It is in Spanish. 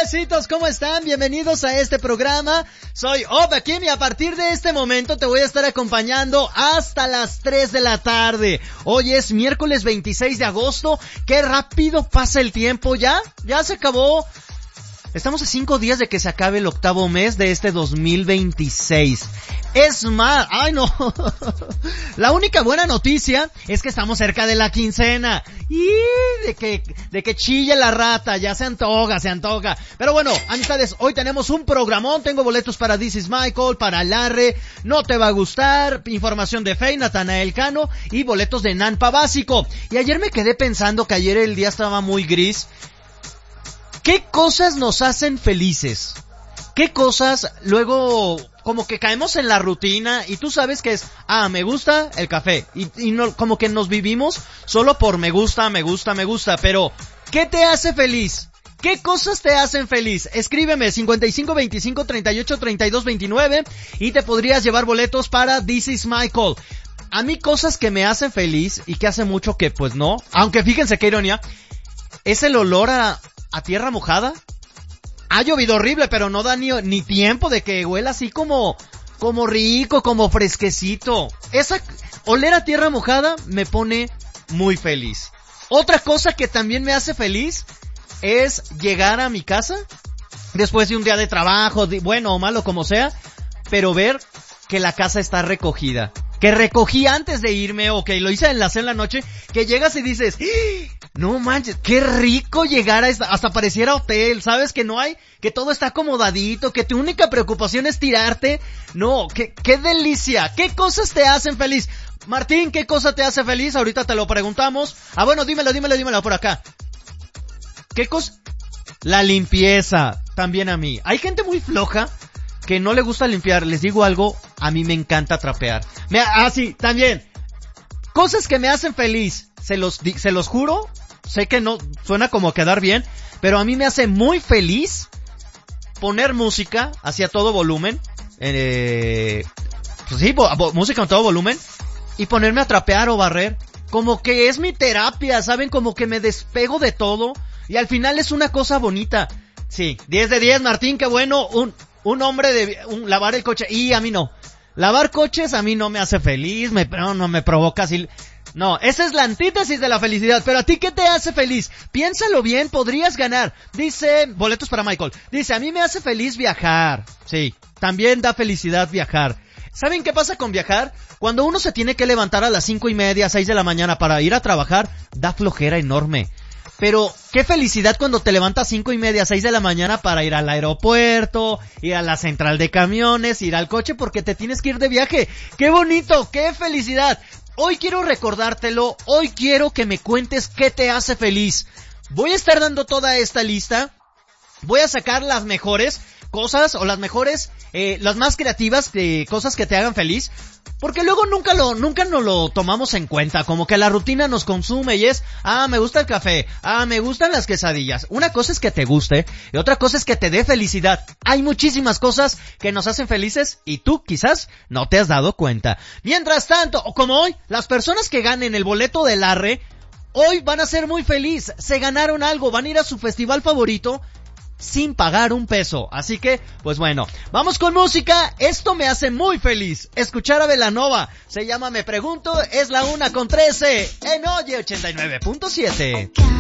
Bebecitos, ¿cómo están? Bienvenidos a este programa. Soy Opa Kim y a partir de este momento te voy a estar acompañando hasta las 3 de la tarde. Hoy es miércoles 26 de agosto. Qué rápido pasa el tiempo. Ya se acabó. Estamos a 5 días de que se acabe el octavo mes de este 2026. Es más, ¡ay no! La única buena noticia es que estamos cerca de la quincena. Y de que chille la rata, ya se antoja. Pero bueno, amistades, hoy tenemos un programón. Tengo boletos para This Is Michael, para Larre, No Te Va a Gustar, información de Fey, Natanael Cano y boletos de Nampa Básico. Y ayer me quedé pensando que ayer el día estaba muy gris. ¿Qué cosas nos hacen felices? ¿Qué cosas luego como que caemos en la rutina y tú sabes que es, me gusta el café y no, como que nos vivimos solo por me gusta, pero ¿qué te hace feliz? ¿Qué cosas te hacen feliz? Escríbeme 5525383229 y te podrías llevar boletos para This Is Michael. A mí cosas que me hacen feliz y que hace mucho que pues no, aunque fíjense qué ironía, es el olor a tierra mojada. Ha llovido horrible, pero no da ni tiempo de que huela así como rico, como fresquecito. Oler a tierra mojada me pone muy feliz. Otra cosa que también me hace feliz es llegar a mi casa después de un día de trabajo, bueno o malo como sea, pero ver que la casa está recogida. Que recogí antes de irme, o que lo hice en la noche, que llegas y dices, no manches, qué rico llegar a hasta pareciera hotel, ¿sabes? Que no hay, que todo está acomodadito, que tu única preocupación es tirarte. No, qué delicia. ¿Qué cosas te hacen feliz? Martín, ¿qué cosa te hace feliz? Ahorita te lo preguntamos. Bueno, dímelo por acá. ¿Qué cosa? La limpieza, también a mí. Hay gente muy floja que no le gusta limpiar. Les digo algo, a mí me encanta trapear. Sí, también. Cosas que me hacen feliz, se los juro. Sé que no suena como quedar bien, pero a mí me hace muy feliz poner música hacia todo volumen. Música a todo volumen y ponerme a trapear o barrer. Como que es mi terapia, ¿saben? Como que me despego de todo y al final es una cosa bonita. Sí, 10 de 10, Martín, qué bueno. Un hombre lavar el coche, y a mí no. Lavar coches a mí no me hace feliz, no me provoca así. No, esa es la antítesis de la felicidad. Pero a ti, ¿qué te hace feliz? Piénsalo bien, podrías ganar. Dice, boletos para Michael. Dice, a mí me hace feliz viajar. Sí, también da felicidad viajar. ¿Saben qué pasa con viajar? Cuando uno se tiene que levantar a las 5:30, 6 de la mañana para ir a trabajar, da flojera enorme. Pero qué felicidad cuando te levantas 5:30, 6 de la mañana para ir al aeropuerto, ir a la central de camiones, ir al coche porque te tienes que ir de viaje. ¡Qué bonito! ¡Qué felicidad! Hoy quiero recordártelo, hoy quiero que me cuentes qué te hace feliz. Voy a estar dando toda esta lista, voy a sacar las mejores cosas o las mejores, las más creativas de cosas que te hagan feliz. Porque luego nunca nos lo tomamos en cuenta, como que la rutina nos consume y es, me gusta el café, me gustan las quesadillas. Una cosa es que te guste y otra cosa es que te dé felicidad. Hay muchísimas cosas que nos hacen felices y tú quizás no te has dado cuenta. Mientras tanto, como hoy, las personas que ganen el boleto del Arre, hoy van a ser muy felices, se ganaron algo, van a ir a su festival favorito sin pagar un peso. Así que, pues bueno, vamos con música. Esto me hace muy feliz escuchar a Belanova. Se llama Me Pregunto, es la 1:13 en Oye 89.7.